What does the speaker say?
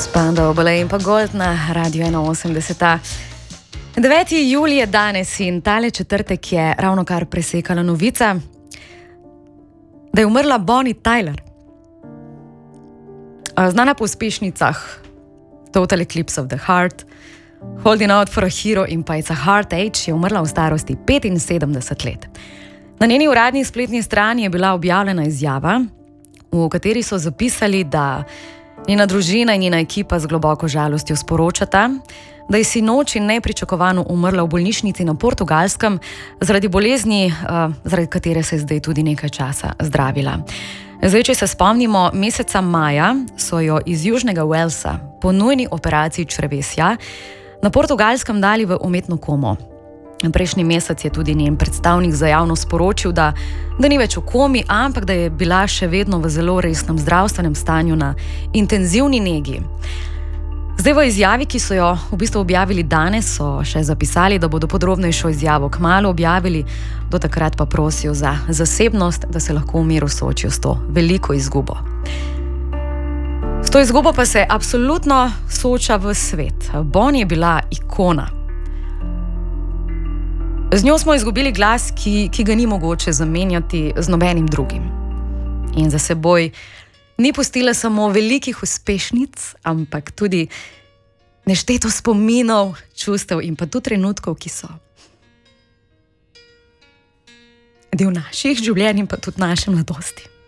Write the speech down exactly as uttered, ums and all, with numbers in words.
Spandau Ballet in pa Gold na Radio ena osemdeset. deveti julij je danes in tale četrtek je ravno kar presekala novica, da je umrla Bonnie Tyler. Znana po uspešnicah Total Eclipse of the Heart, Holding Out for a Hero in pa It's a Heart Age je umrla v starosti petinsedemdeset let. Na njeni uradni spletni strani je bila objavljena izjava, v kateri so zapisali, da njena družina in njena ekipa z globoko žalostjo sporočata, da je sinoči nepričakovano umrla v bolnišnici na Portugalskem zaradi bolezni, zaradi katere se je zdaj tudi nekaj časa zdravila. Zdaj, če se spomnimo, meseca maja so jo iz Južnega Walesa po nujni operaciji črevesja na Portugalskem dali v umetno komo. Prejšnji mesec je tudi njen predstavnik za javnost sporočil, da, da ni več v komi, ampak da je bila še vedno v zelo resnem zdravstvenem stanju na intenzivni negi. Zdaj v izjavi, ki so jo v bistvu objavili danes, so še zapisali, da bodo podrobnejšo izjavo kmalu objavili, do takrat pa prosijo za zasebnost, da se lahko v miru soočijo s to veliko izgubo. S to izgubo pa se absolutno sooča v svet. Bonnie je bila ikona. Z njo smo izgubili glas, ki, ki ga ni mogoče zamenjati z nobenim drugim. In za seboj ni pustila samo velikih uspešnic, ampak tudi nešteto spominov, čustev in pa tudi trenutkov, ki so del naših življenj in pa tudi naše mladosti.